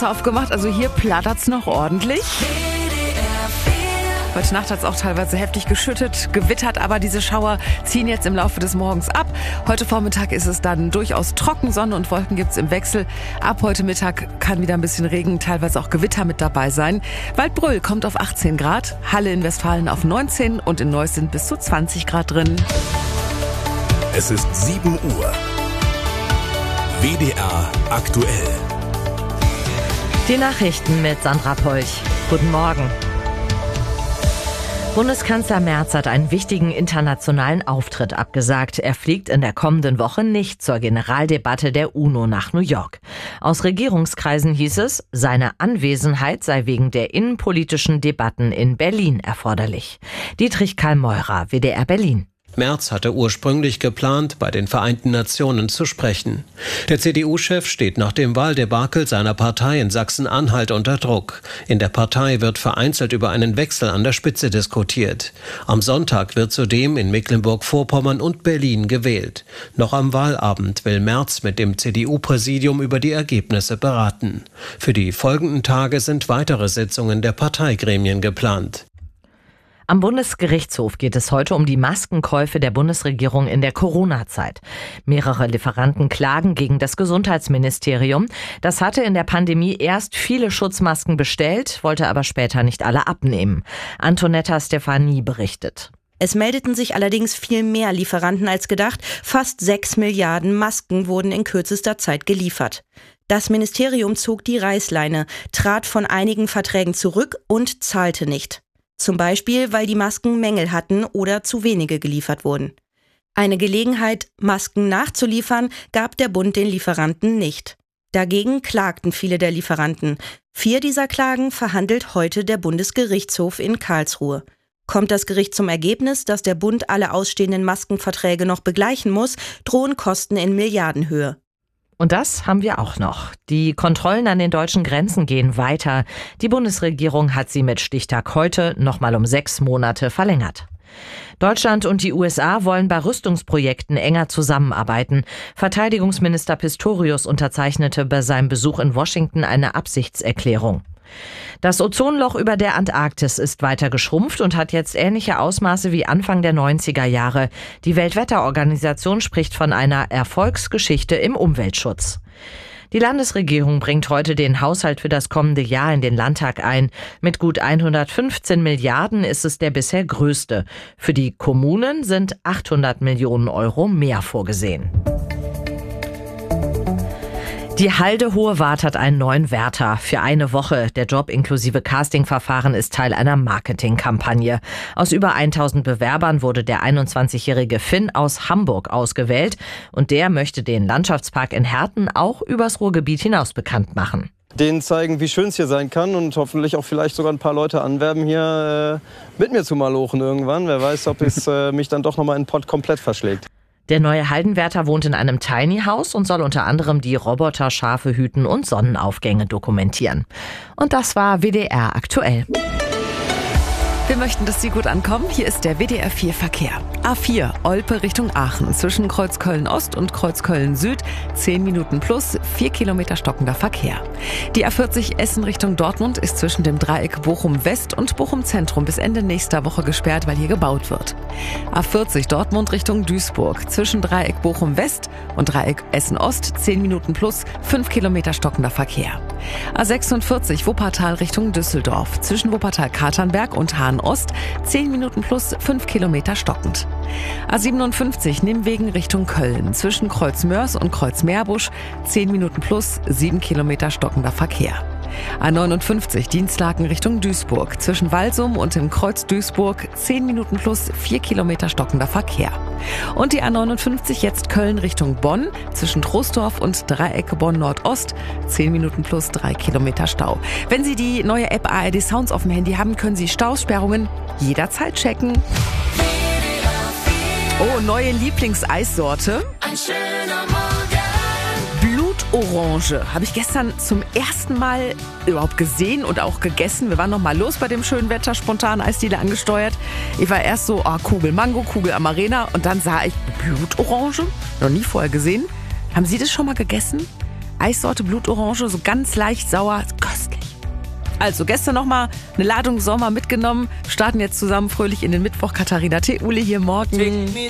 Aufgemacht, also hier plattert's noch ordentlich. Heute Nacht hat es auch teilweise heftig geschüttet, gewittert, aber diese Schauer ziehen jetzt im Laufe des Morgens ab. Heute Vormittag ist es dann durchaus trocken, Sonne und Wolken gibt's im Wechsel. Ab heute Mittag kann wieder ein bisschen Regen, teilweise auch Gewitter mit dabei sein. Waldbröl kommt auf 18 Grad, Halle in Westfalen auf 19 und in Neuss sind bis zu 20 Grad drin. Es ist 7 Uhr. WDR aktuell. Die Nachrichten mit Sandra Polch. Guten Morgen. Bundeskanzler Merz hat einen wichtigen internationalen Auftritt abgesagt. Er fliegt in der kommenden Woche nicht zur Generaldebatte der UNO nach New York. Aus Regierungskreisen hieß es, seine Anwesenheit sei wegen der innenpolitischen Debatten in Berlin erforderlich. Dietrich Karl-Meurer, WDR Berlin. Merz hatte ursprünglich geplant, bei den Vereinten Nationen zu sprechen. Der CDU-Chef steht nach dem Wahldebakel seiner Partei in Sachsen-Anhalt unter Druck. In der Partei wird vereinzelt über einen Wechsel an der Spitze diskutiert. Am Sonntag wird zudem in Mecklenburg-Vorpommern und Berlin gewählt. Noch am Wahlabend will Merz mit dem CDU-Präsidium über die Ergebnisse beraten. Für die folgenden Tage sind weitere Sitzungen der Parteigremien geplant. Am Bundesgerichtshof geht es heute um die Maskenkäufe der Bundesregierung in der Corona-Zeit. Mehrere Lieferanten klagen gegen das Gesundheitsministerium. Das hatte in der Pandemie erst viele Schutzmasken bestellt, wollte aber später nicht alle abnehmen. Antonetta Stefani berichtet. Es meldeten sich allerdings viel mehr Lieferanten als gedacht. Fast 6 Milliarden Masken wurden in kürzester Zeit geliefert. Das Ministerium zog die Reißleine, trat von einigen Verträgen zurück und zahlte nicht. Zum Beispiel, weil die Masken Mängel hatten oder zu wenige geliefert wurden. Eine Gelegenheit, Masken nachzuliefern, gab der Bund den Lieferanten nicht. Dagegen klagten viele der Lieferanten. 4 dieser Klagen verhandelt heute der Bundesgerichtshof in Karlsruhe. Kommt das Gericht zum Ergebnis, dass der Bund alle ausstehenden Maskenverträge noch begleichen muss, drohen Kosten in Milliardenhöhe. Und das haben wir auch noch. Die Kontrollen an den deutschen Grenzen gehen weiter. Die Bundesregierung hat sie mit Stichtag heute nochmal um 6 Monate verlängert. Deutschland und die USA wollen bei Rüstungsprojekten enger zusammenarbeiten. Verteidigungsminister Pistorius unterzeichnete bei seinem Besuch in Washington eine Absichtserklärung. Das Ozonloch über der Antarktis ist weiter geschrumpft und hat jetzt ähnliche Ausmaße wie Anfang der 90er Jahre. Die Weltwetterorganisation spricht von einer Erfolgsgeschichte im Umweltschutz. Die Landesregierung bringt heute den Haushalt für das kommende Jahr in den Landtag ein. Mit gut 115 Milliarden ist es der bisher größte. Für die Kommunen sind 800 Millionen Euro mehr vorgesehen. Die Halde Hohe Wart hat einen neuen Wärter für eine Woche. Der Job inklusive Castingverfahren ist Teil einer Marketingkampagne. Aus über 1000 Bewerbern wurde der 21-jährige Finn aus Hamburg ausgewählt. Und der möchte den Landschaftspark in Herten auch übers Ruhrgebiet hinaus bekannt machen. Denen zeigen, wie schön es hier sein kann und hoffentlich auch vielleicht sogar ein paar Leute anwerben, hier mit mir zu malochen irgendwann. Wer weiß, ob es mich dann doch nochmal in den Pott komplett verschlägt. Der neue Haldenwärter wohnt in einem Tiny House und soll unter anderem die Roboter, Schafe hüten und Sonnenaufgänge dokumentieren. Und das war WDR aktuell. Wir möchten, dass Sie gut ankommen. Hier ist der WDR 4 Verkehr. A4 Olpe Richtung Aachen zwischen Kreuzköln Ost und Kreuzköln Süd 10 Minuten plus 4 Kilometer stockender Verkehr. Die A40 Essen Richtung Dortmund ist zwischen dem Dreieck Bochum West und Bochum Zentrum bis Ende nächster Woche gesperrt, weil hier gebaut wird. A40 Dortmund Richtung Duisburg zwischen Dreieck Bochum West und Dreieck Essen Ost 10 Minuten plus 5 Kilometer stockender Verkehr. A46 Wuppertal Richtung Düsseldorf zwischen Wuppertal-Katernberg und Hahn Ost 10 Minuten plus 5 Kilometer stockend. A57 Nimwegen Richtung Köln zwischen Kreuz-Mörs und Kreuz-Meerbusch 10 Minuten plus 7 Kilometer stockender Verkehr. A59 Dienstlaken Richtung Duisburg zwischen Walsum und dem Kreuz Duisburg 10 Minuten plus 4 Kilometer stockender Verkehr. Und die A59 jetzt Köln Richtung Bonn zwischen Troisdorf und Dreieck Bonn Nordost 10 Minuten plus 3 Kilometer Stau. Wenn Sie die neue App ARD Sounds auf dem Handy haben, können Sie Stausperrungen jederzeit checken. Oh, neue Lieblingseissorte. Ein schöner Morgen. Blutorange. Habe ich gestern zum ersten Mal überhaupt gesehen und auch gegessen. Wir waren noch mal los bei dem schönen Wetter, spontan Eisdiele angesteuert. Ich war erst so, Kugel Mango, Kugel Amarena und dann sah ich Blutorange. Noch nie vorher gesehen. Haben Sie das schon mal gegessen? Eissorte Blutorange, so ganz leicht sauer, köstlich. Also gestern nochmal eine Ladung Sommer mitgenommen, starten jetzt zusammen fröhlich in den Mittwoch. Katharina Theule hier morgen.